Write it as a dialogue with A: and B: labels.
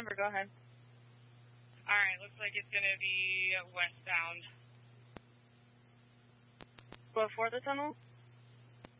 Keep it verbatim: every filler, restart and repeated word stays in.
A: number, go ahead.
B: Alright, looks like it's going to be westbound.
A: Before the tunnel?